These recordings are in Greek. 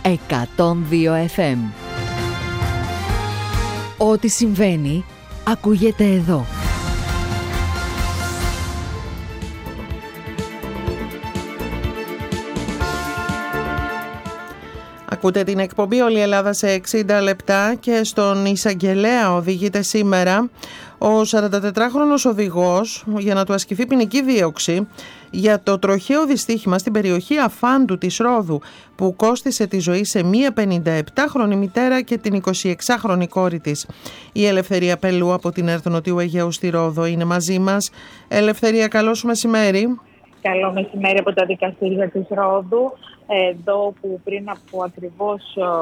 102 FM. Ό,τι συμβαίνει, ακούγεται εδώ. Ακούτε την εκπομπή «Όλη η Ελλάδα σε 60 λεπτά» και στον εισαγγελέα οδηγείται σήμερα ο 44χρονος οδηγός για να του ασκηθεί ποινική δίωξη για το τροχαίο δυστύχημα στην περιοχή Αφάντου της Ρόδου που κόστισε τη ζωή σε μία 57χρονη μητέρα και την 26χρονη κόρη της. Η Ελευθερία Πελού από την ΕΡΤ Νοτιού Αιγαίου στη Ρόδο είναι μαζί μας. Ελευθερία, καλό σου μεσημέρι. Καλό μεσημέρι από τα δικαστήρια της Ρόδου, εδώ που πριν από ακριβώς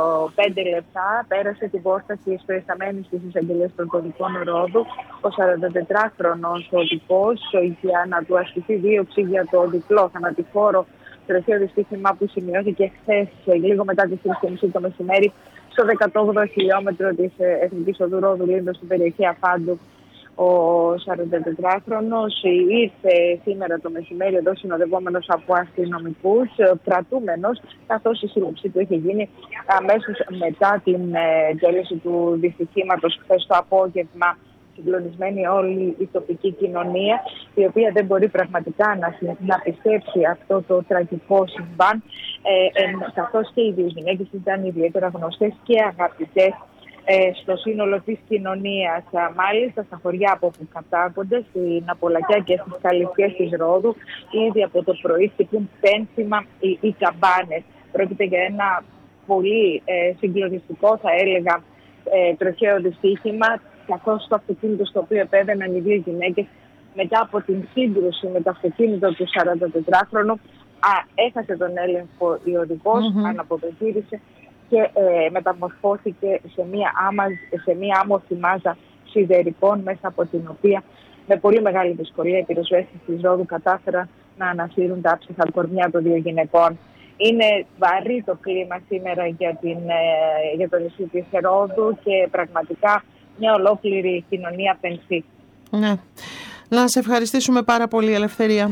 5 λεπτά πέρασε την πόσταση της προϊσταμένης της εισαγγελίας των κωδικών Ρόδου ο 44χρονος οδηγός για να του ασκηθεί δίωξη για το διπλό θανατηφόρο τροχαίο δυστύχημα που σημειώθηκε χθες λίγο μετά τις 3:30 το μεσημέρι στο 18ο χιλιόμετρο της Εθνικής Οδού Ρόδου Λίνδος στην περιοχή Αφάντου. Ο 44χρονος ήρθε σήμερα το μεσημέρι εδώ συνοδευόμενος από αστυνομικούς, κρατούμενος, καθώς η σύλληψή του είχε γίνει αμέσως μετά την τέλεση του δυστυχήματος χθες το απόγευμα. Συγκλονισμένη όλη η τοπική κοινωνία, η οποία δεν μπορεί πραγματικά να πιστέψει αυτό το τραγικό συμβάν, καθώς και οι δύο γυναίκες ήταν ιδιαίτερα γνωστές και αγαπητές στο σύνολο της κοινωνίας. Μάλιστα στα χωριά από όπου κατάγονται, στην Απολακιά και στις Καλυθιές της Ρόδου, ήδη από το πρωί χτυπούν πένθυμα οι καμπάνες. Πρόκειται για ένα πολύ συγκλονιστικό, θα έλεγα, τροχαίο δυστύχημα, καθώς το αυτοκίνητο στο οποίο επέβαιναν οι δύο γυναίκες μετά από την σύγκρουση με το αυτοκίνητο του 44χρονου έχασε τον έλεγχο η οδηγός, αναποδογύρισε και μεταμορφώθηκε σε μία άμορφη μάζα σιδερικών, μέσα από την οποία με πολύ μεγάλη δυσκολία οι πυροσβέστες της Ρόδου κατάφεραν να ανασύρουν τα άψυχα κορμιά των δύο γυναικών. Είναι βαρύ το κλίμα σήμερα για το νησί της Ρόδου και πραγματικά μια ολόκληρη κοινωνία πενθεί. Ναι. Να σε ευχαριστήσουμε πάρα πολύ, Ελευθερία.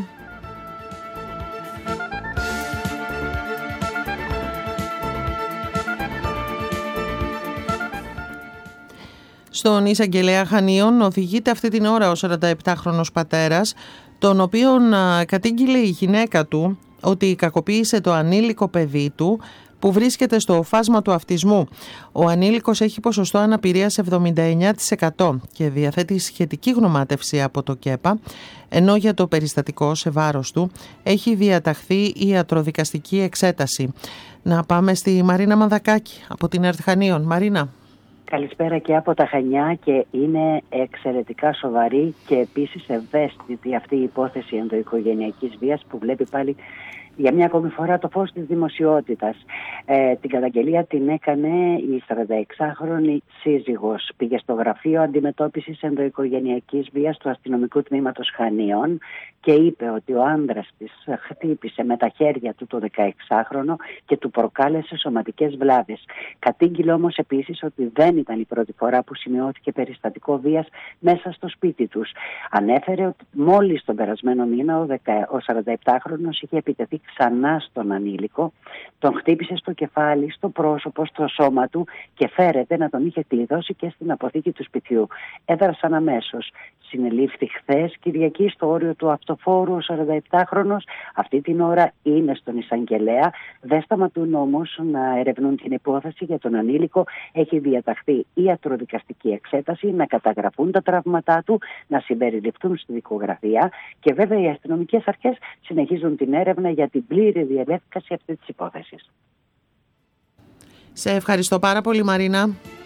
Στον εισαγγελέα Χανίων οδηγείται αυτή την ώρα ο 47χρονος πατέρας, τον οποίον κατήγγειλε η γυναίκα του ότι κακοποίησε το ανήλικο παιδί του που βρίσκεται στο φάσμα του αυτισμού. Ο ανήλικος έχει ποσοστό αναπηρίας 79% και διαθέτει σχετική γνωμάτευση από το ΚΕΠΑ, ενώ για το περιστατικό σε βάρος του έχει διαταχθεί ιατροδικαστική εξέταση. Να πάμε στη Μαρίνα Μανδακάκη από την ΕΡΤ Χανίων. Μαρίνα. Καλησπέρα και από τα Χανιά, και είναι εξαιρετικά σοβαρή και επίσης ευαίσθητη αυτή η υπόθεση ενδοοικογενειακής βίας που βλέπει πάλι για μια ακόμη φορά το φως της δημοσιότητας. Την καταγγελία την έκανε η 46χρονη σύζυγος. Πήγε στο γραφείο αντιμετώπισης ενδοοικογενειακής βίας του αστυνομικού τμήματος Χανίων και είπε ότι ο άντρας της χτύπησε με τα χέρια του το 16χρονο και του προκάλεσε σωματικές βλάβες. Κατήγγειλε όμως επίσης ότι δεν ήταν η πρώτη φορά που σημειώθηκε περιστατικό βίας μέσα στο σπίτι τους. Ανέφερε ότι μόλις τον περασμένο μήνα ο 47χρονος είχε επιτεθεί ξανά στον ανήλικο, τον χτύπησε στο κεφάλι, στο πρόσωπο, στο σώμα του και φέρεται να τον είχε κλειδώσει και στην αποθήκη του σπιτιού. Έδρασαν αμέσως. Συνελήφθη χθες Κυριακή στο όριο του αυτοφόρου ο 47χρονος. Αυτή την ώρα είναι στον εισαγγελέα. Δεν σταματούν όμως να ερευνούν την υπόθεση για τον ανήλικο. Έχει διαταχθεί ιατροδικαστική εξέταση, να καταγραφούν τα τραύματά του, να συμπεριληφθούν στη δικογραφία και βέβαια οι αστυνομικές αρχές συνεχίζουν την έρευνα για την πλήρη διελεύκαση αυτή της υπόθεσης. Σε ευχαριστώ πάρα πολύ, Μαρίνα.